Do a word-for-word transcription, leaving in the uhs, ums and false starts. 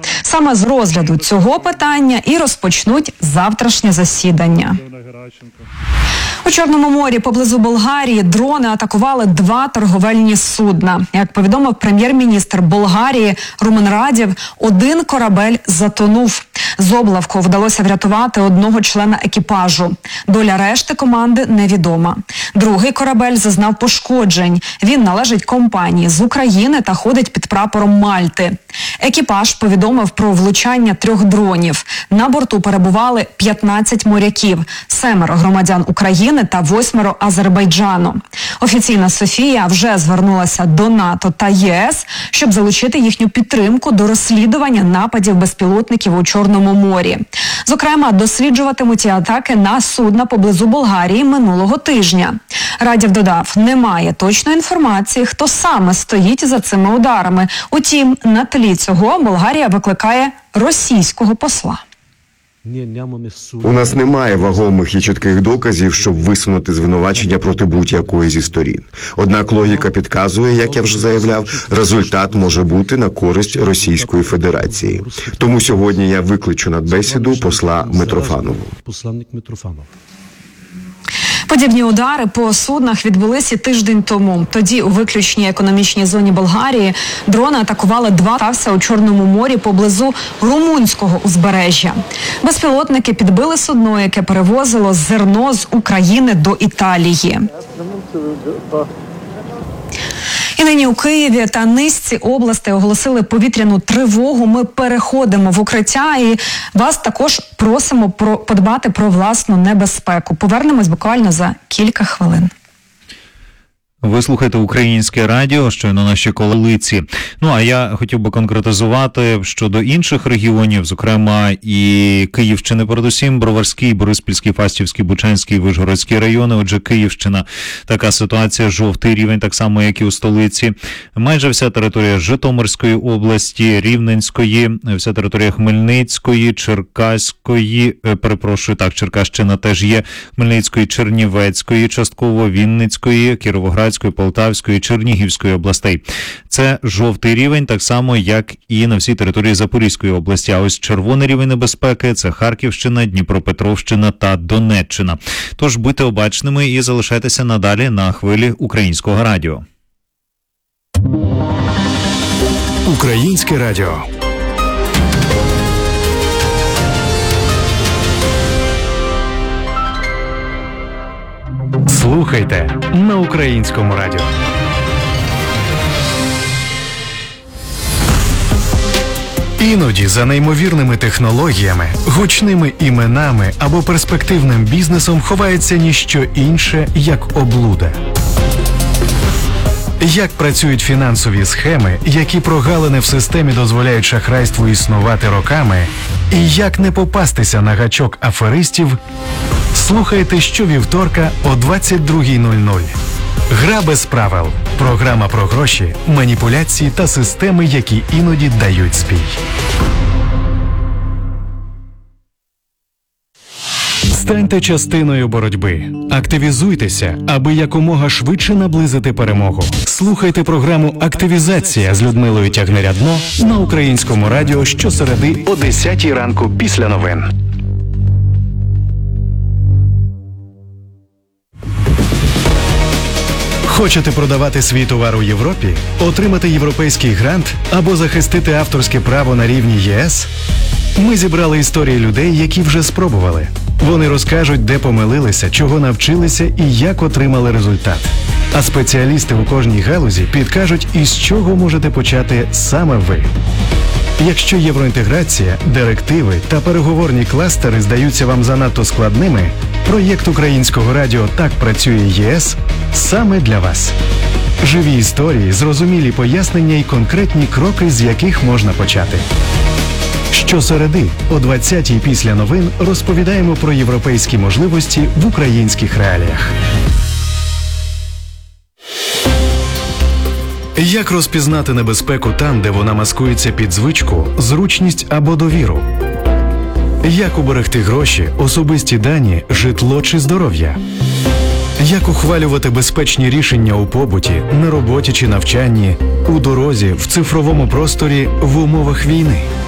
Саме з розгляду цього питання і розпочнуть завтрашнє засідання. У Чорному морі поблизу Болгарії дрони атакували два торговельні судна. Як повідомив прем'єр-міністр Болгарії Румен Радєв, один корабель затонув. З облавку вдалося врятувати одного члена екіпажу. Доля решти команди невідома. Другий корабель зазнав пошкоджень. Він належить компанії з України та ходить під прапором Мальти. Екіпаж повідомив про влучання трьох дронів. На борту перебували п'ятнадцять моряків, семеро громадян України та восьмеро Азербайджану. Офіційна Софія вже звернулася до НАТО та ЄС, щоб залучити їхню підтримку до розслідування нападів безпілотників у Чорному морі. Зокрема, досліджуватимуть і атаки на судна поблизу Болгарії минулого тижня. Радєв додав, немає точної інформації, хто саме стоїть за цими ударами. Утім, на тлі цього Болгарія викликає російського посла. У нас немає вагомих і чітких доказів, щоб висунути звинувачення проти будь-якої зі сторін. Однак логіка підказує, як я вже заявляв, результат може бути на користь Російської Федерації. Тому сьогодні я викличу на бесіду посла Митрофанову. Подібні удари по суднах відбулися тиждень тому. Тоді у виключній економічній зоні Болгарії дрони атакували два стався у Чорному морі поблизу румунського узбережжя. Безпілотники підбили судно, яке перевозило зерно з України до Італії. І нині у Києві та низці областей оголосили повітряну тривогу. Ми переходимо в укриття і вас також просимо про подбати про власну небезпеку. Повернемось буквально за кілька хвилин. Ви слухаєте Українське радіо, щойно наші колиці. Ну, а я хотів би конкретизувати щодо інших регіонів, зокрема і Київщини, передусім, Броварський, Бориспільський, Фастівський, Бучанський, Вишгородський райони. Отже, Київщина, така ситуація, жовтий рівень, так само, як і у столиці. Майже вся територія Житомирської області, Рівненської, вся територія Хмельницької, Черкаської, перепрошую, так, Черкащина теж є, Хмельницької, Чернівецької, частково Вінницької, Кіровоградської, Полтавської, Чернігівської областей. Це жовтий рівень, так само, як і на всій території Запорізької області. А ось червоний рівень небезпеки – це Харківщина, Дніпропетровщина та Донеччина. Тож будьте обачними і залишайтеся надалі на хвилі Українського радіо. Українське радіо. Слухайте на Українському радіо. Іноді за неймовірними технологіями, гучними іменами або перспективним бізнесом ховається ніщо інше, як облуда. Як працюють фінансові схеми, які прогалини в системі дозволяють шахрайству існувати роками, і як не попастися на гачок аферистів, слухайте щовівторка о двадцять друга нуль нуль. Гра без правил. Програма про гроші, маніпуляції та системи, які іноді дають спій. Станьте частиною боротьби. Активізуйтеся, аби якомога швидше наблизити перемогу. Слухайте програму «Активізація» з Людмилою Тягнерядно на Українському радіо щосереди о десятій ранку після новин. Хочете продавати свій товар у Європі? Отримати європейський грант або захистити авторське право на рівні ЄС? Ми зібрали історії людей, які вже спробували. Вони розкажуть, де помилилися, чого навчилися і як отримали результат. А спеціалісти у кожній галузі підкажуть, із чого можете почати саме ви. Якщо євроінтеграція, директиви та переговорні кластери здаються вам занадто складними, проєкт Українського радіо «Так працює ЄС» саме для вас. Живі історії, зрозумілі пояснення і конкретні кроки, з яких можна почати. Щосереди о двадцятій після новин розповідаємо про європейські можливості в українських реаліях. Як розпізнати небезпеку там, де вона маскується під звичку, зручність або довіру? Як уберегти гроші, особисті дані, житло чи здоров'я? Як ухвалювати безпечні рішення у побуті, на роботі чи навчанні, у дорозі, в цифровому просторі, в умовах війни?